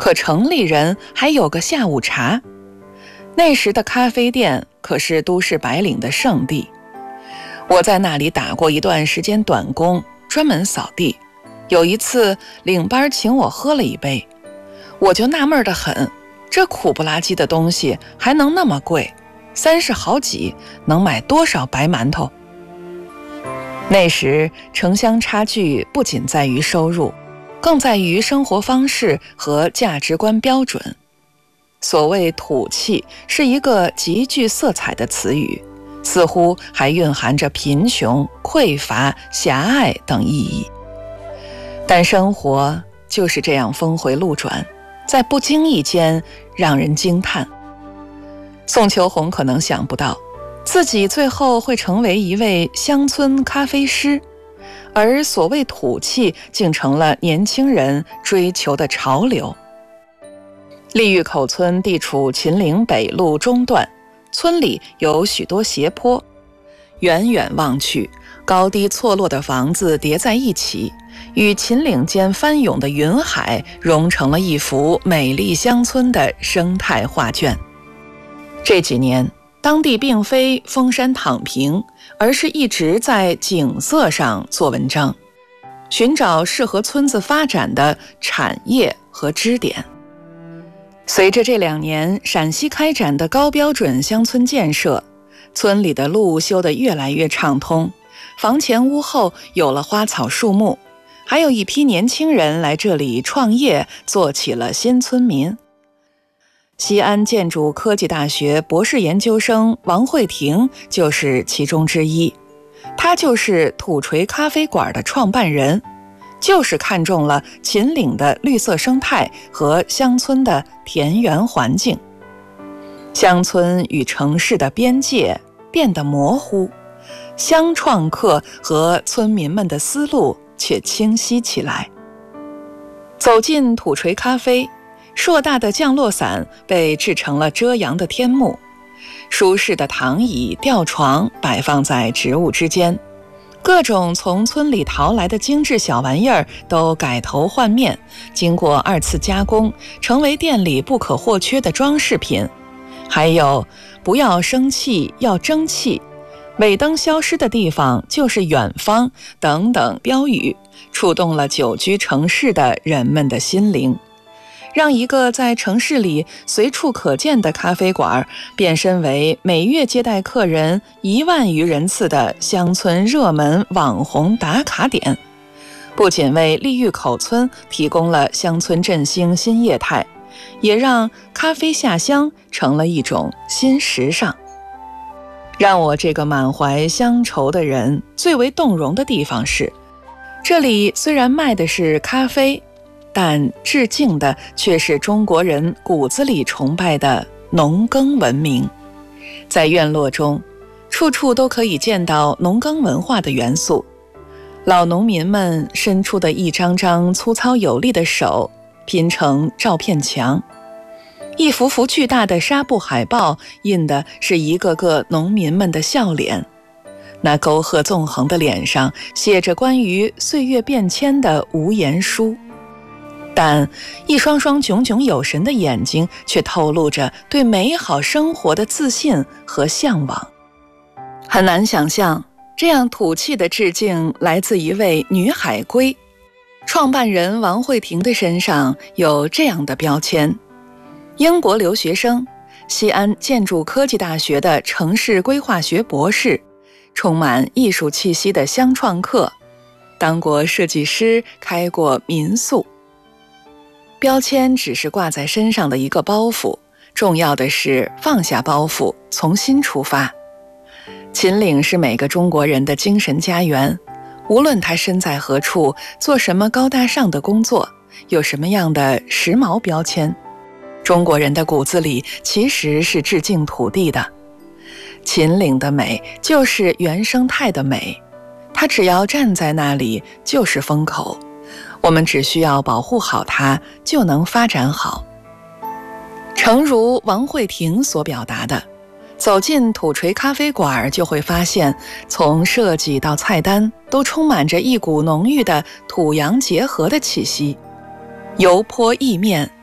可城里人还有个下午茶。那时的咖啡店可是都市白领的圣地，我在那里打过一段时间短工，专门扫地。有一次领班请我喝了一杯，我就纳闷得很，这苦不拉几的东西还能那么贵，30好几，能买多少白馒头？那时城乡差距不仅在于收入，更在于生活方式和价值观标准。所谓土气是一个极具色彩的词语，似乎还蕴含着贫穷、匮乏、狭隘等意义。但生活就是这样峰回路转，在不经意间让人惊叹。宋秋红可能想不到，自己最后会成为一位乡村咖啡师，而所谓土气竟成了年轻人追求的潮流。利峪口村地处秦岭北路中段，村里有许多斜坡，远远望去，高低错落的房子叠在一起，与秦岭间翻涌的云海融成了一幅美丽乡村的生态画卷。这几年，当地并非封山躺平，而是一直在景色上做文章，寻找适合村子发展的产业和支点。随着这2年陕西开展的高标准乡村建设，村里的路修得越来越畅通，房前屋后有了花草树木，还有一批年轻人来这里创业，做起了新村民。西安建筑科技大学博士研究生王慧婷就是其中之一，他就是土锤咖啡馆的创办人，就是看中了秦岭的绿色生态和乡村的田园环境。乡村与城市的边界变得模糊，乡创客和村民们的思路却清晰起来。走进土锤咖啡，硕大的降落伞被制成了遮阳的天幕，舒适的躺椅、吊床摆放在植物之间，各种从村里淘来的精致小玩意儿都改头换面，经过2次加工，成为店里不可或缺的装饰品。还有不要生气，要争气，尾灯消失的地方就是远方等等标语，触动了久居城市的人们的心灵，让一个在城市里随处可见的咖啡馆变身为每月接待客人1万余人次的乡村热门网红打卡点。不仅为利峪口村提供了乡村振兴新业态，也让咖啡下乡成了一种新时尚。让我这个满怀乡愁的人最为动容的地方是，这里虽然卖的是咖啡，但致敬的却是中国人骨子里崇拜的农耕文明。在院落中，处处都可以见到农耕文化的元素。老农民们伸出的一张张粗糙有力的手拼成照片墙，一幅幅巨大的纱布海报印的是一个个农民们的笑脸，那沟壑纵横的脸上写着关于岁月变迁的无言书，但一双双炯炯有神的眼睛却透露着对美好生活的自信和向往。很难想象，这样土气的致敬来自一位女海归。创办人王慧婷的身上有这样的标签：英国留学生，西安建筑科技大学的城市规划学博士，充满艺术气息的乡创客，当过设计师，开过民宿。标签只是挂在身上的一个包袱，重要的是放下包袱，从新出发。秦岭是每个中国人的精神家园，无论他身在何处，做什么高大上的工作，有什么样的时髦标签，中国人的骨子里其实是致敬土地的。秦岭的美就是原生态的美，它只要站在那里就是风口，我们只需要保护好它，就能发展好。诚如王慧婷所表达的，走进土锤咖啡馆就会发现，从设计到菜单都充满着一股浓郁的土洋结合的气息。油泼意面、